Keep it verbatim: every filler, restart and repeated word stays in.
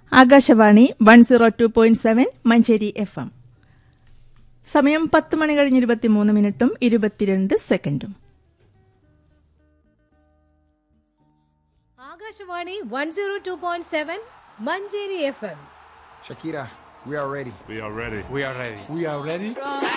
Akashvani one zero two point seven Manjeri F M. സമയം പത്ത് മണി കഴിഞ്ഞ് ഇരുപത്തിമൂന്ന് മിനിറ്റും ഇരുപത്തിരണ്ട് സെക്കൻഡും. Akashvani one zero two point seven Manjeri F M. Shakira, we are ready. We are ready. We are ready. We are ready.